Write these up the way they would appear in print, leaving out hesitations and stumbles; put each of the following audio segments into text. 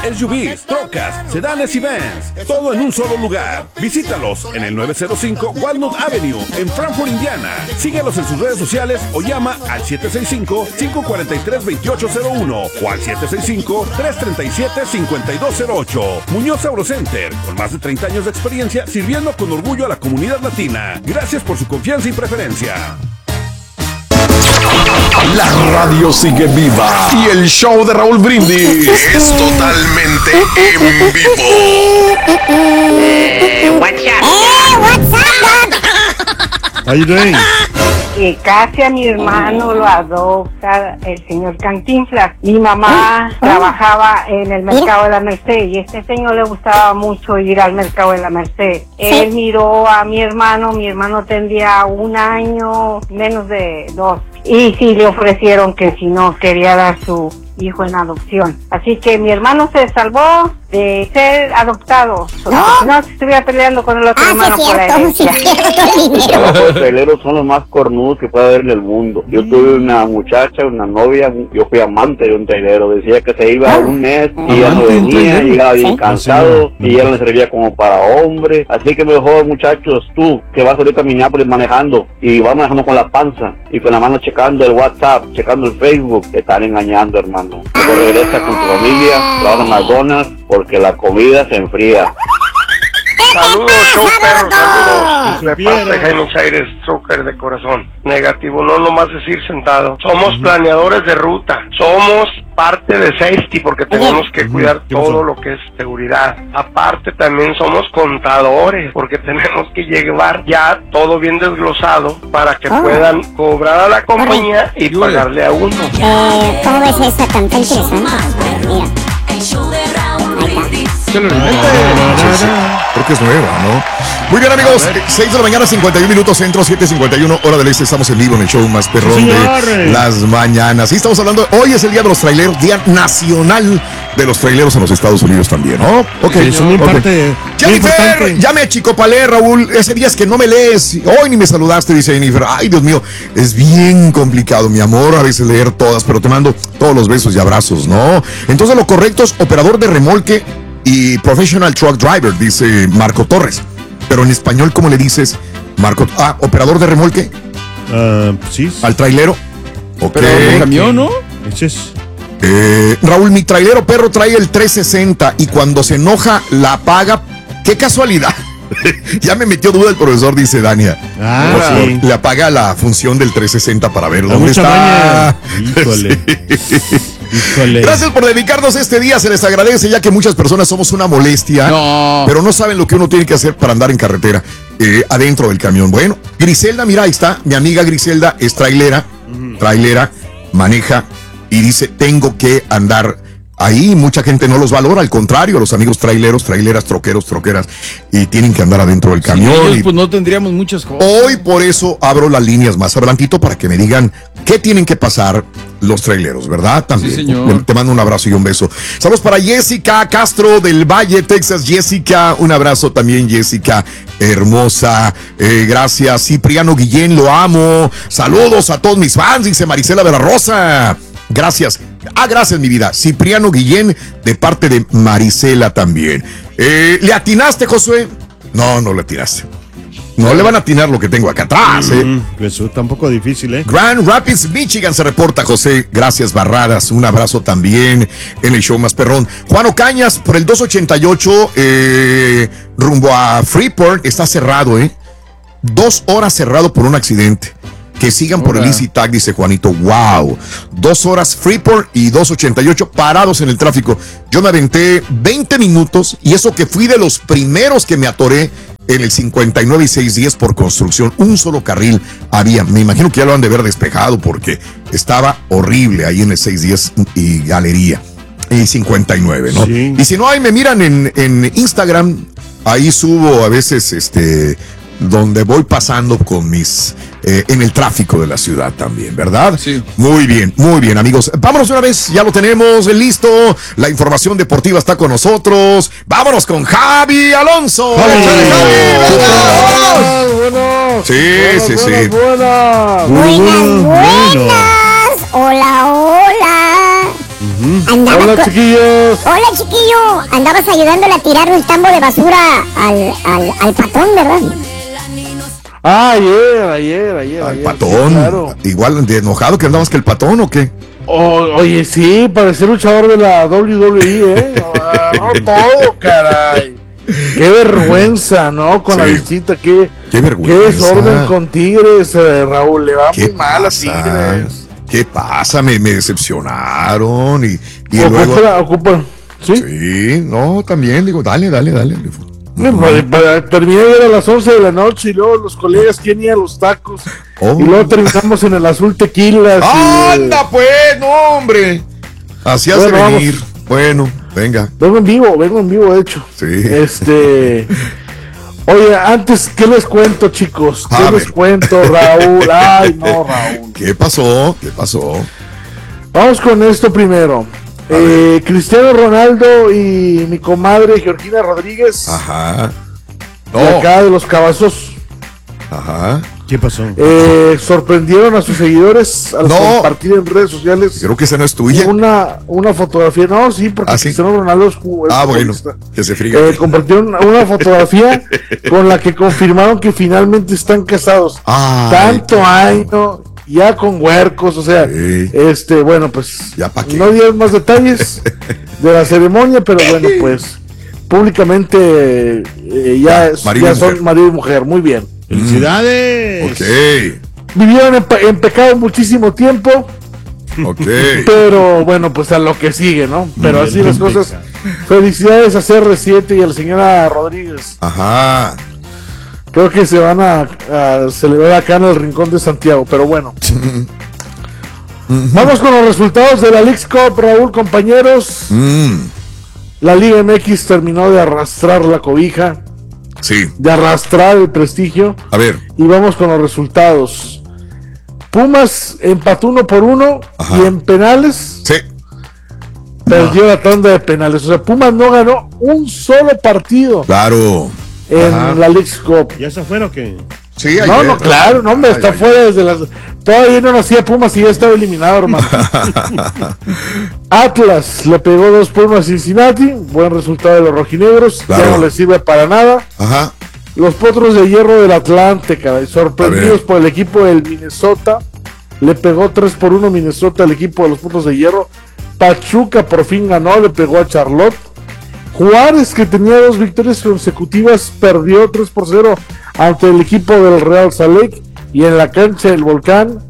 SUVs, trocas, sedanes y vans, todo en un solo lugar. Visítalos en el 905 Walnut Avenue en Frankfort, Indiana. Síguelos en sus redes sociales o llama al 765-543-2801 o al 765-337-5208. Muñoz Eurocenter, con más de 30 años de experiencia sirviendo con orgullo a la comunidad latina. Gracias por su confianza y preferencia. La radio sigue viva y el show de Raúl Brindis es totalmente en vivo. What's up? How you doing? Que casi a mi hermano lo adopta el señor Cantinflas. Mi mamá trabajaba en el mercado de la Merced y este señor le gustaba mucho ir al mercado de la Merced. Él miró a mi hermano tendría 1 año, menos de 2. Y sí le ofrecieron que si no quería dar su hijo en adopción. Así que mi hermano se salvó de ser adoptado. No se estuviera peleando con el otro hermano por la herencia. Los trabajos traileros son los más cornudos que puede haber en el mundo. Yo tuve una muchacha, una novia, yo fui amante de un trailero. Decía que se iba 1 mes y ya no venía, llegaba bien cansado y ya no le servía como para hombre. Así que mejor, muchachos, tú que vas ahorita a Minneapolis manejando y vas manejando con la panza y con la mano checando el WhatsApp, checando el Facebook, te están engañando, hermano. Mejor regresa con tu familia, trabaja en McDonald's, porque la comida se enfría. Saludos, show perro, saludos. De parte de Jaime Chaires, Zucker de corazón. Negativo, no nomás decir sentado. Somos planeadores de ruta. Somos parte de safety porque tenemos que cuidar todo lo que es seguridad. Aparte también somos contadores porque tenemos que llevar ya todo bien desglosado para que puedan cobrar a la compañía y pagarle a uno. ¿Cómo ves esta? Tan interesante. Mira. Creo que es nueva, ¿no? Muy bien, amigos, 6 de la mañana, 51 minutos centro, 7:51 hora del este. Estamos en vivo en el show más perrón de las mañanas. Sí, estamos hablando, hoy es el día de los traileros, día nacional de los traileros en los Estados Unidos también, ¿no? Ok, es una parte Jennifer, llame a Chico Palé, Raúl. Ese día es que no me lees. Hoy ni me saludaste, dice Jennifer. Ay, Dios mío, es bien complicado, mi amor, a veces leer todas, pero te mando todos los besos y abrazos, ¿no? Entonces, lo correcto es operador de remolque y professional truck driver, dice Marco Torres. Pero en español, ¿cómo le dices, Marco? Operador de remolque. Sí. Al trailero. Ok. Pero el camión, ¿no? Ese es. Raúl, mi trailero perro trae el 360 y cuando se enoja la apaga. ¡Qué casualidad! Ya me metió duda el profesor, dice Dania. Sí. Le apaga la función del 360 para ver dónde está. Híjole. Híjole. Gracias por dedicarnos este día, se les agradece, ya que muchas personas somos una molestia, pero no saben lo que uno tiene que hacer para andar en carretera, adentro del camión. Bueno, Griselda, mira, ahí está, mi amiga Griselda es trailera, maneja y dice, tengo que andar ahí. Mucha gente no los valora, al contrario, los amigos traileros, traileras, troqueros, troqueras, y tienen que andar adentro del camión. Ellos, pues no tendríamos muchas cosas. Hoy por eso abro las líneas más adelantito para que me digan qué tienen que pasar los traileros, ¿verdad? También. Sí, señor. Te mando un abrazo y un beso. Saludos para Jessica Castro del Valle, Texas. Jessica, un abrazo también, Jessica, hermosa. Gracias. Cipriano Guillén, lo amo. Saludos a todos mis fans, dice Marisela de la Rosa. Gracias. Gracias, mi vida. Cipriano Guillén, de parte de Marisela también. ¿Le atinaste, Josué? No le atinaste. No le van a atinar lo que tengo acá atrás, Eso tampoco difícil, Grand Rapids, Michigan se reporta, José. Gracias, Barradas. Un abrazo también en el show más perrón. Juan Ocañas, por el 288, rumbo a Freeport, está cerrado, 2 horas cerrado por un accidente. Que sigan por el Easy Tag, dice Juanito. Wow. 2 horas Freeport y 288 parados en el tráfico. Yo me aventé 20 minutos y eso que fui de los primeros que me atoré en el 59 y 610 por construcción. Un solo carril había. Me imagino que ya lo han de ver despejado porque estaba horrible ahí en el 610 y Galería. Y 59, ¿no? Sí. Y si no, ahí me miran en Instagram. Ahí subo a veces donde voy pasando con mis en el tráfico de la ciudad también, ¿verdad? Sí. Muy bien, amigos. Vámonos una vez, ya lo tenemos listo. La información deportiva está con nosotros. Vámonos con Javi Alonso. Javi. ¡Vámonos! Sí. Buenas. Hola. Andabas Hola, co- chiquillos. Hola, chiquillo. Andabas ayudándole a tirar un tambo de basura al patón, ¿verdad? Ayer. Al sí, patón. claro. Igual de enojado que andabas que el patón o qué. Oye, sí, parecía luchador de la WWE, Agarró todo, caray. Qué vergüenza, ¿no? Con la Sí. visita, qué vergüenza. qué desorden con Tigres, Raúl. Le va ¿Qué muy mal a pasa? Tigres. ¿Qué pasa? Me decepcionaron y luego. Ocupa. ¿Sí? Sí, no, también digo, dale. Terminé ayer a las 11 de la noche y luego los colegas quieren ir a los tacos. Oh. Y luego terminamos en el Azul Tequilas. ¡Anda, pues! ¡No, hombre! Así has de Bueno, venir. Bueno, venga. Vengo en vivo, de hecho. Sí. Oye, antes, ¿qué les cuento, chicos? ¿Qué A les ver. cuento, Raúl? Ay, no, Raúl. ¿Qué pasó? Vamos con esto primero. Cristiano Ronaldo y mi comadre Georgina Rodríguez. Ajá. De acá de los Cavazos. Ajá. ¿Qué pasó? Sorprendieron a sus seguidores al compartir en redes sociales. Creo que esa no es tuya. Una fotografía. No, sí, porque ¿Sí? Cristiano Ronaldo es bueno, que se friga. compartieron una fotografía con la que confirmaron que finalmente están casados. Tanto año, ya con huercos, o sea, bueno, pues ya pa' qué. no dieron más detalles de la ceremonia, pero bueno, pues públicamente ya son marido y mujer, muy bien. ¡Felicidades! Ok. Vivieron en pecado muchísimo tiempo. Ok. Pero bueno, pues a lo que sigue, ¿no? Pero así las cosas. Felicidades a CR7 y a la señora Rodríguez. Ajá. Creo que se van a celebrar acá en el Rincón de Santiago, pero bueno. Vamos con los resultados de la Leagues Cup, Raúl, compañeros. La Liga MX terminó de arrastrar la cobija. Sí. De arrastrar el prestigio. A ver. Y vamos con los resultados. Pumas empató 1-1 y en penales perdió la tanda de penales. O sea, Pumas no ganó un solo partido. Claro. En la Leagues Cup. ¿Ya se fueron o qué? Sí, no, claro, no, hombre, está fuera desde las. Todavía no nacía Pumas y ya estaba eliminado, hermano. Atlas le pegó 2-1 a Cincinnati. Buen resultado de los rojinegros. Claro. Ya no les sirve para nada. Ajá. Los Potros de Hierro del Atlante, caray, sorprendidos por el equipo del Minnesota. Le pegó 3-1 Minnesota al equipo de los Potros de Hierro. Pachuca por fin ganó, le pegó a Charlotte. Juárez, que tenía 2 victorias consecutivas, perdió 3-0 ante el equipo del Real Salt Lake. Y en la cancha del Volcán,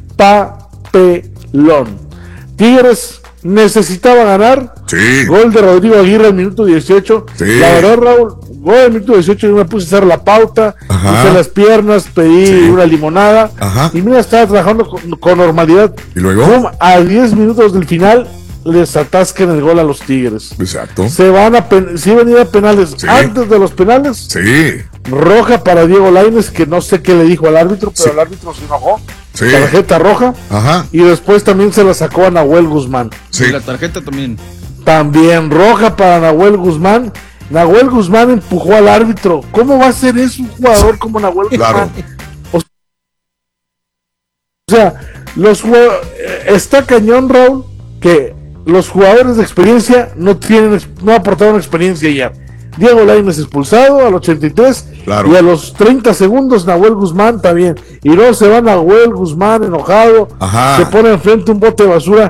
papelón. Tigres necesitaba ganar. Sí. Gol de Rodrigo Aguirre al minuto 18. Sí. La verdad, Raúl, gol al minuto 18, yo me puse a hacer la pauta, puse las piernas, pedí una limonada. Y mira, estaba trabajando con normalidad. ¿Y luego? ¡Pum! A 10 minutos del final les atascan el gol a los Tigres. Exacto. Se van a venir a penales. Antes de los penales, roja para Diego Lainez, que no sé qué le dijo al árbitro, pero el árbitro se enojó. Tarjeta roja. Ajá. Y después también se la sacó a Nahuel Guzmán. Y la tarjeta también. También roja para Nahuel Guzmán. Nahuel Guzmán empujó al árbitro. ¿Cómo va a ser eso un jugador como Nahuel Guzmán? O sea, está cañón, Raúl, que los jugadores de experiencia no aportaron experiencia ayer. Diego Lainez expulsado al 83 y a los 30 segundos Nahuel Guzmán también. Y luego se va Nahuel Guzmán enojado, se pone enfrente un bote de basura.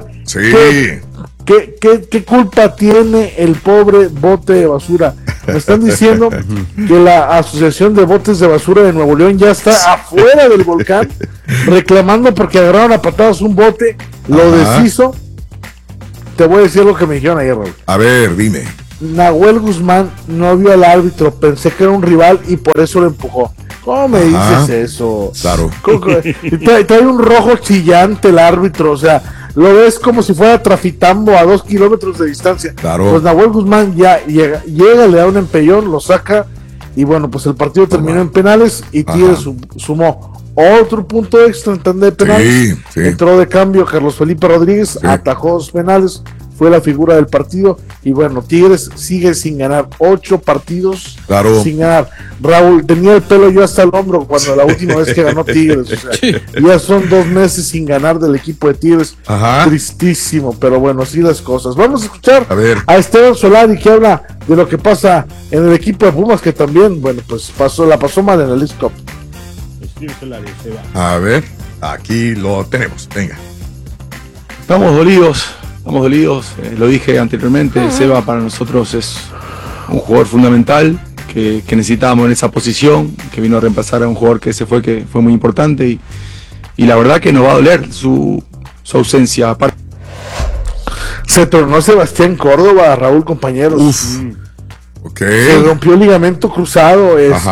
¿Qué culpa tiene el pobre bote de basura? Me están diciendo que la Asociación de Botes de Basura de Nuevo León ya está afuera del volcán reclamando porque agarraron a patadas un bote, lo deshizo. Te voy a decir lo que me dijeron ayer, Raúl. A ver, dime. Nahuel Guzmán no vio al árbitro, pensé que era un rival y por eso lo empujó. ¿Cómo me dices eso? Claro. Trae un rojo chillante el árbitro, o sea, lo ves como si fuera trafitambo a 2 kilómetros de distancia. Claro. Pues Nahuel Guzmán ya llega, le da un empellón, lo saca y bueno, pues el partido terminó en penales y Tigres sumó otro punto extra en tanda de penales. Entró de cambio Carlos Felipe Rodríguez, atajó 2 penales, fue la figura del partido. Y bueno, Tigres sigue sin ganar 8 partidos sin ganar. Raúl, tenía el pelo yo hasta el hombro cuando la última vez que ganó Tigres. O sea, ya son 2 meses sin ganar del equipo de Tigres. Tristísimo, pero bueno, así las cosas. Vamos a escuchar a Esteban Solari, que habla de lo que pasa en el equipo de Pumas, que también, bueno, pues la pasó mal en el League Cup. A ver, aquí lo tenemos, venga. Estamos dolidos, lo dije anteriormente, Seba para nosotros es un jugador fundamental que necesitábamos en esa posición, que vino a reemplazar a un jugador que se fue, que fue muy importante y la verdad que nos va a doler su ausencia. Se tornó Sebastián Córdoba, Raúl, compañeros. Se rompió el ligamento cruzado.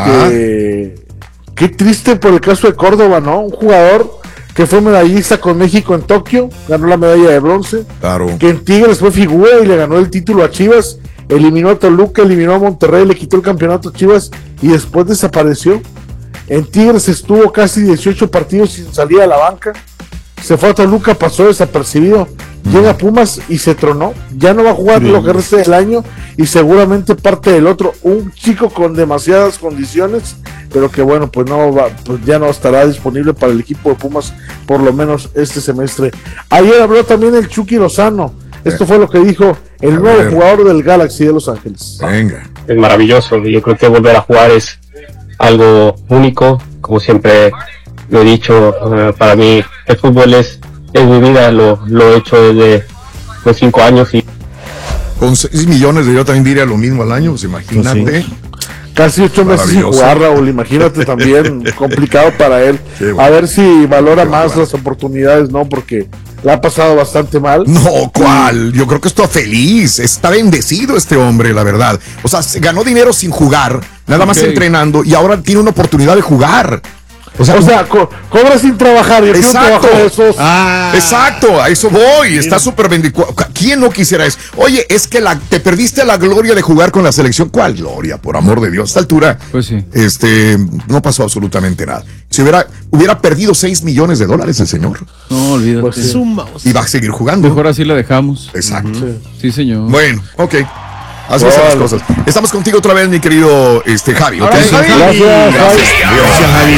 Qué triste por el caso de Córdoba, ¿no? Un jugador que fue medallista con México en Tokio, ganó la medalla de bronce. Que en Tigres fue figura y le ganó el título a Chivas. Eliminó a Toluca, eliminó a Monterrey, le quitó el campeonato a Chivas y después desapareció. En Tigres estuvo casi 18 partidos sin salir a la banca. Se fue a Toluca, pasó desapercibido. Llega a Pumas y se tronó. Ya no va a jugar lo que resta del año y seguramente parte del otro. Un chico con demasiadas condiciones, pero que bueno, pues no va, pues ya no estará disponible para el equipo de Pumas por lo menos este semestre. Ayer habló también el Chucky Lozano. Esto fue lo que dijo el nuevo jugador del Galaxy de Los Ángeles. Es maravilloso. Yo creo que volver a jugar es algo único. Como siempre lo he dicho, para mí el fútbol es mi vida, lo he hecho desde los 5 años y con 6 millones yo también diría lo mismo al año, pues imagínate. Pues sí. Casi 8 meses sin jugar, Raúl, imagínate también, complicado para él. A ver si valora más las oportunidades, ¿no? Porque la ha pasado bastante mal. No, ¿cuál? Yo creo que está feliz, está bendecido este hombre, la verdad. O sea, se ganó dinero sin jugar, nada más entrenando, y ahora tiene una oportunidad de jugar. O sea, cobra sin trabajar. Exacto. Exacto, a eso voy. Está súper bendito. ¿Quién no quisiera eso? Oye, es que te perdiste la gloria de jugar con la selección. ¿Cuál gloria? Por amor de Dios. A esta altura, pues sí. No pasó absolutamente nada. Si hubiera perdido $6 millones el señor. No, olvídate. Pues sí. Y va a seguir jugando. Mejor así la dejamos. Exacto. Sí, señor. Bueno, ok. Así son las cosas. Estamos contigo otra vez, mi querido Javi. ¿Okay? Gracias, Javi. Gracias, Javi.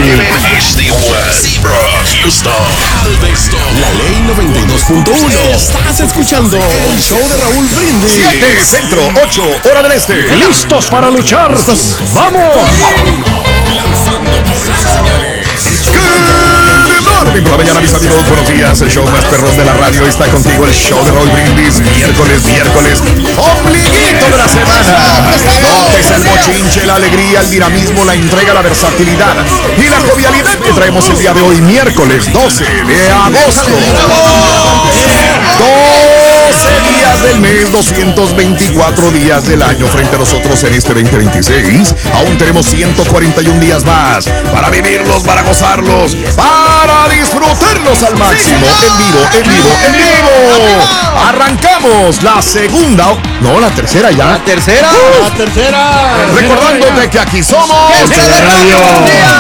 La ley 92.1. Estás escuchando el show de Raúl Brindis. 7 centro, 8 hora del este. ¿Listos para luchar? ¡Vamos! Por la mañana, mis amigos, buenos días. El show más perrón de la radio está contigo. El show de Raúl Brindis. Miércoles, ombliguito de la semana. Notes el mochinche, la alegría, el dinamismo, la entrega, la versatilidad y la jovialidad que traemos el día de hoy, miércoles 12 de agosto. 12 días del mes, 224 días del año frente a nosotros en este 2026. Aún tenemos 141 días más para vivirlos, para gozarlos, para disfrutarlos al máximo. En vivo. Arrancamos la segunda, no, la tercera ya. La tercera. Recordándote que aquí somos Radio.